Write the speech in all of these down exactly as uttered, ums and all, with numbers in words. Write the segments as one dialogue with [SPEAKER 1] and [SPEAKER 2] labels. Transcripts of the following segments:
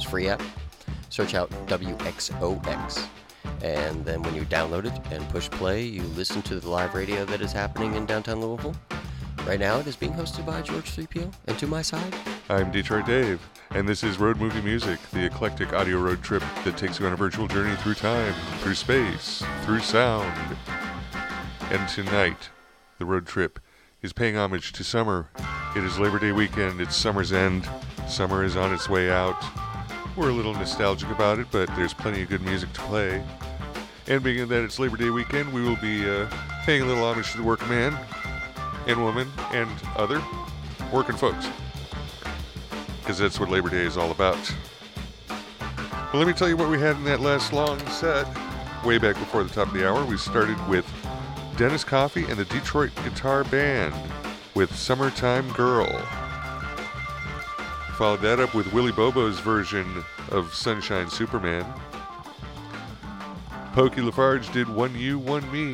[SPEAKER 1] free app. Search out W X O X. And then when you download it and push play, you listen to the live radio that is happening in downtown Louisville. Right now, it is being hosted by George three P O. And to my side,
[SPEAKER 2] I'm Detroit Dave, and this is Road Movie Music, the eclectic audio road trip that takes you on a virtual journey through time, through space, through sound. And tonight, the road trip is paying homage to summer. It is Labor Day weekend, it's summer's end. Summer is on its way out. We're a little nostalgic about it, but there's plenty of good music to play. And being that it's Labor Day weekend, we will be uh, paying a little homage to the working man and woman and other working folks, because that's what Labor Day is all about. Well, let me tell you what we had in that last long set. Way back before the top of the hour, we started with Dennis Coffey and the Detroit Guitar Band with Summertime Girl. Followed that up with Willie Bobo's version of Sunshine Superman. Pokey Lafarge did One You, One Me.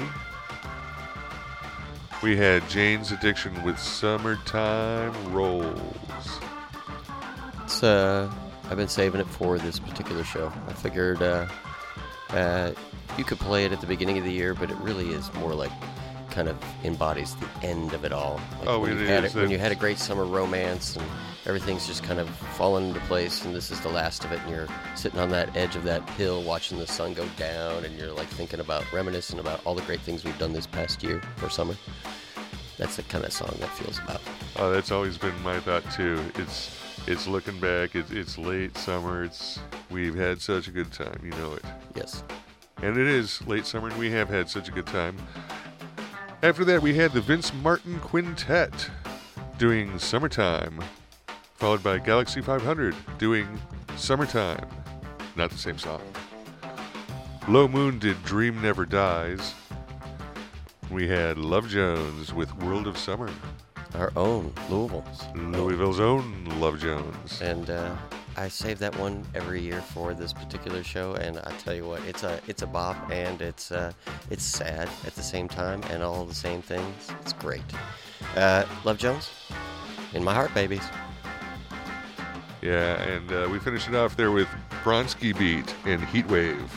[SPEAKER 2] We had Jane's Addiction with Summertime Rolls.
[SPEAKER 1] It's, uh, I've been saving it for this particular show. I figured uh, uh, you could play it at the beginning of the year, but it really is more like kind of embodies the end of it all. Like
[SPEAKER 2] oh,
[SPEAKER 1] when
[SPEAKER 2] it
[SPEAKER 1] you had
[SPEAKER 2] is.
[SPEAKER 1] It, when you had a great summer romance and everything's just kind of fallen into place, and this is the last of it, and you're sitting on that edge of that hill watching the sun go down, and you're like thinking about, reminiscing about all the great things we've done this past year or summer. That's the kind of song that feels about.
[SPEAKER 2] Oh, that's always been my thought too. It's it's looking back. It's it's late summer. It's we've had such a good time. You know it.
[SPEAKER 1] Yes.
[SPEAKER 2] And it is late summer, and we have had such a good time. After that, we had the Vince Martin Quintet doing Summertime, followed by Galaxy five hundred doing Summertime. Not the same song. Low Moon did Dream Never Dies. We had Love Jones with World of Summer.
[SPEAKER 1] Our own, Louisville's.
[SPEAKER 2] Louisville's own Love Jones.
[SPEAKER 1] And uh, I save that one every year for this particular show, and I tell you what, it's a it's a bop, and it's uh, it's sad at the same time, and all the same things. It's great. Uh, Love Jones, in my heart, babies.
[SPEAKER 2] Yeah, and uh, we finished it off there with Bronski Beat and Heatwave.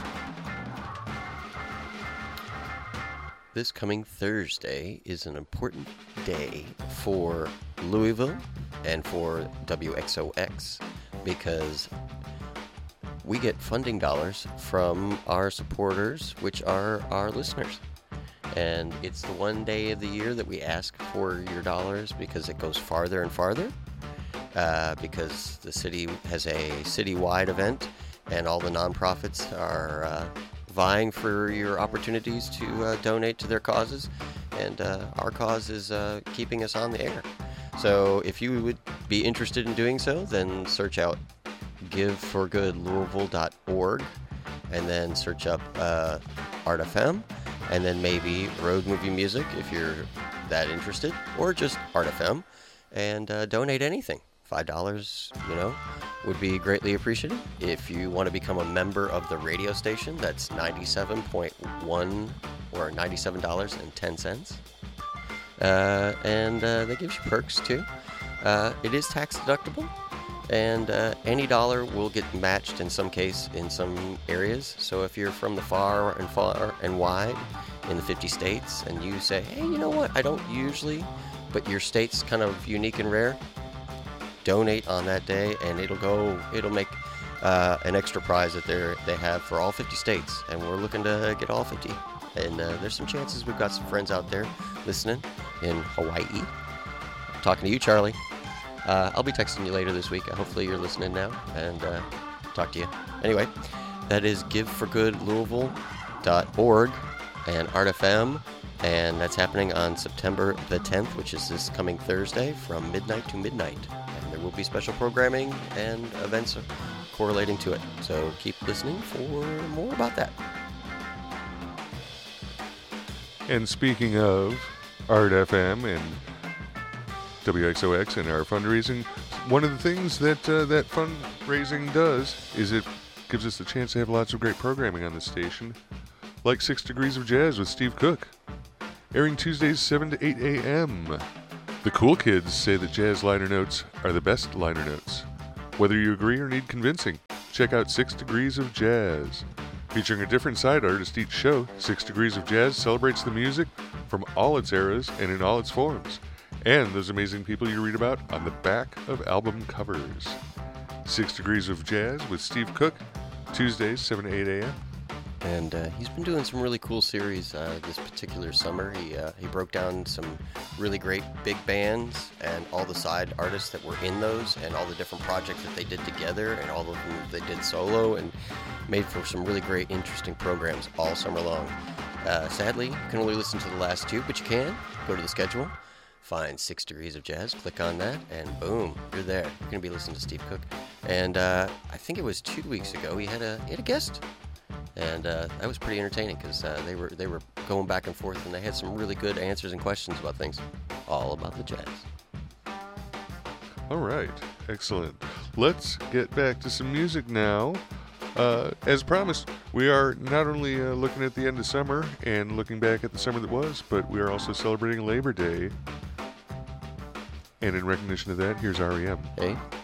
[SPEAKER 1] This coming Thursday is an important day for Louisville and for W X O X because we get funding dollars from our supporters, which are our listeners. And it's the one day of the year that we ask for your dollars because it goes farther and farther. Uh, because the city has a citywide event and all the nonprofits are uh, vying for your opportunities to uh, donate to their causes, and uh, our cause is uh, keeping us on the air. So if you would be interested in doing so, then search out give for good louisville dot org, and then search up uh, Art F M, and then maybe Road Movie Music if you're that interested, or just Art F M, and uh, donate anything. five dollars, you know, would be greatly appreciated. If you want to become a member of the radio station, that's ninety-seven point one or ninety-seven dollars and ten cents. Uh, and uh, that gives you perks too. Uh, it is tax deductible, and uh, any dollar will get matched in some case in some areas. So if you're from the far and far and wide in the fifty states, and you say, hey, you know what, I don't usually, but your state's kind of unique and rare, donate on that day, and it'll go. It'll make uh, an extra prize that they they have for all fifty states, and we're looking to get all fifty. And uh, there's some chances we've got some friends out there listening in Hawaii. I'm talking to you, Charlie. Uh, I'll be texting you later this week. Hopefully you're listening now, and uh, talk to you. Anyway, that is give for good louisville dot org and Art F M. And that's happening on September the tenth, which is this coming Thursday from midnight to midnight. And there will be special programming and events correlating to it. So keep listening for more about that.
[SPEAKER 2] And speaking of Art F M and W X O X and our fundraising, one of the things that uh, that fundraising does is it gives us the chance to have lots of great programming on the station, like Six Degrees of Jazz with Steve Cook, airing Tuesdays seven to eight a.m. The cool kids say that jazz liner notes are the best liner notes. Whether you agree or need convincing, check out Six Degrees of Jazz. Featuring a different side artist each show, Six Degrees of Jazz celebrates the music from all its eras and in all its forms, and those amazing people you read about on the back of album covers. Six Degrees of Jazz with Steve Cook, Tuesdays, seven to eight a.m.
[SPEAKER 1] And uh, he's been doing some really cool series uh, this particular summer. He uh, he broke down some really great big bands and all the side artists that were in those and all the different projects that they did together and all of them they did solo, and made for some really great, interesting programs all summer long. Uh, sadly, you can only listen to the last two, but you can go to the schedule, find Six Degrees of Jazz, click on that, and boom, you're there. You're going to be listening to Steve Cook. And uh, I think it was two weeks ago, he had a, he had a guest. And uh, that was pretty entertaining because uh, they were they were going back and forth, and they had some really good answers and questions about things, all about the jazz.
[SPEAKER 2] All right, excellent. Let's get back to some music now. Uh, as promised, we are not only uh, looking at the end of summer and looking back at the summer that was, but we are also celebrating Labor Day. And in recognition of that, here's R E M.
[SPEAKER 1] Hey.